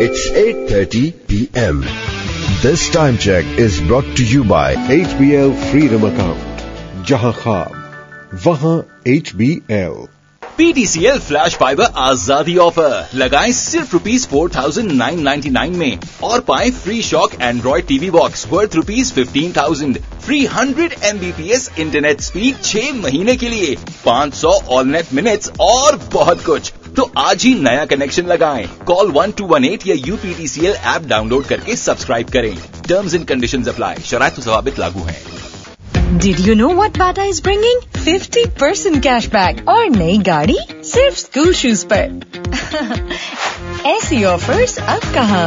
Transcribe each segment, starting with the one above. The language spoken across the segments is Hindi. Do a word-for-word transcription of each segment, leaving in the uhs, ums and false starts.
It's eight thirty p m This time check is brought to you by H B L Freedom Account. जहां ख्वाब वहां H B L. P T C L flash fibre आजादी ऑफर लगाएं सिर्फ rupees four thousand nine ninety nine में और पाएं free shock Android TV box worth rupees fifteen thousand, free hundred Mbps internet speed छह महीने के लिए, पाँच सौ ऑल नेट मिनट्स और बहुत कुछ। तो आज ही नया कनेक्शन लगाएं। Call one two one eight या U P T C L app download करके सब्सक्राइब करें। Terms and conditions apply. शराइत व ज़वाबित लागू हैं। Did you know what Bata is bringing? fifty percent cashback और नई गाड़ी सिर्फ स्कूल शूज पर। ऐसी ऑफर्स अब कहाँ?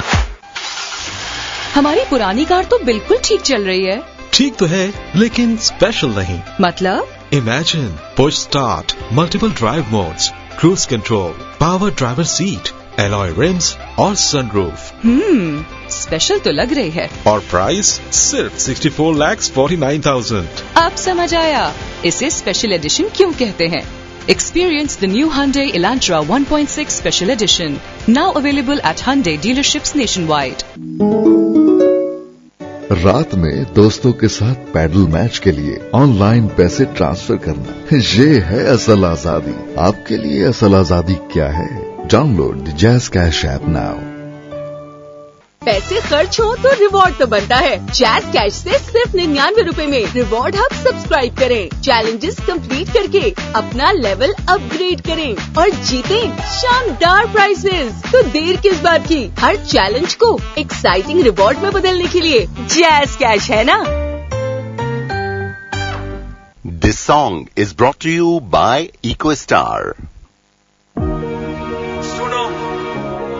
हमारी पुरानी कार तो बिल्कुल ठीक चल रही है। ठीक तो है, लेकिन स्पेशल नहीं। मतलब? Imagine push start, multiple drive modes, cruise control, power driver seat, alloy rims और sunroof। हम्म, स्पेशल तो लग रही है। और प्राइस सिर्फ sixty four lakh forty nine thousand. अब समझ आया इसे स्पेशल एडिशन क्यों कहते हैं। Experience the new Hyundai Elantra one point six Special Edition, now available at Hyundai dealerships nationwide. रात में दोस्तों के साथ पैडल मैच के लिए ऑनलाइन पैसे ट्रांसफर करना, ये है असल आजादी। आपके लिए असल आजादी क्या है? Download the jazz cash app now. पैसे खर्च हो तो रिवॉर्ड तो बनता है। जैज़ कैश से सिर्फ निन्यानवे रुपए में रिवॉर्ड हब सब्सक्राइब करें, चैलेंजेस कंप्लीट करके अपना लेवल अपग्रेड करें और जीतें शानदार प्राइजेस। तो देर किस बात की, हर चैलेंज को एक्साइटिंग रिवॉर्ड में बदलने के लिए जैज़ कैश है ना। This song is brought to you by EcoStar.